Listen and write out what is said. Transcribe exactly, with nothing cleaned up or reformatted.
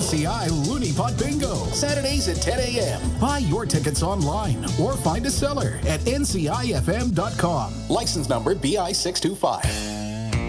C I Looney Pot Bingo, Saturdays at ten a.m. Buy your tickets online or find a seller at N C I F M dot com. License number B I six two five.